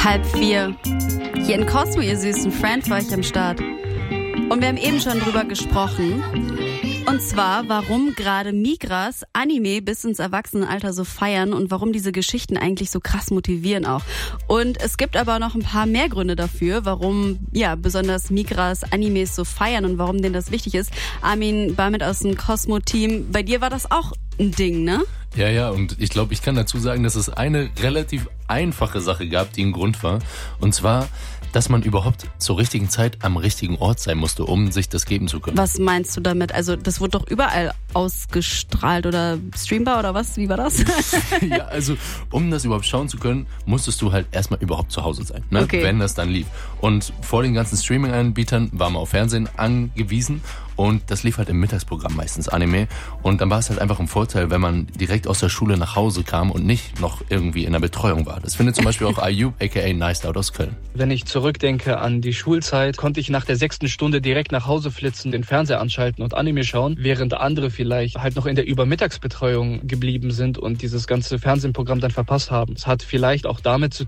3:30. Hier in Cosmo, ihr süßen Friend, war ich am Start. Und wir haben eben schon drüber gesprochen. Und zwar, warum gerade Migras Anime bis ins Erwachsenenalter so feiern und warum diese Geschichten eigentlich so krass motivieren auch. Und es gibt aber noch ein paar mehr Gründe dafür, warum besonders Migras Animes so feiern und warum denen das wichtig ist. Armin Barmet aus dem Cosmo-Team, bei dir war das auch ein Ding, ne? Ja, und ich glaube, ich kann dazu sagen, dass es eine relativ einfache Sache gab, die ein Grund war. Und zwar, dass man überhaupt zur richtigen Zeit am richtigen Ort sein musste, um sich das geben zu können. Was meinst du damit? Also das wurde doch überall ausgestrahlt oder streambar oder was? Wie war das? Ja, also um das überhaupt schauen zu können, musstest du halt erstmal überhaupt zu Hause sein, ne? Okay. Wenn das dann lief. Und vor den ganzen Streaming-Anbietern war man auf Fernsehen angewiesen und das lief halt im Mittagsprogramm meistens Anime. Und dann war es halt einfach ein Vorteil, wenn man direkt aus der Schule nach Hause kam und nicht noch irgendwie in der Betreuung war. Das findet zum Beispiel auch Ayub, aka Nice Out aus Köln. Wenn ich zurückdenke an die Schulzeit, konnte ich nach der 6. Stunde direkt nach Hause flitzen, den Fernseher anschalten und Anime schauen, während andere vielleicht halt noch in der Übermittagsbetreuung geblieben sind und dieses ganze Fernsehprogramm dann verpasst haben. Es hat vielleicht auch damit zu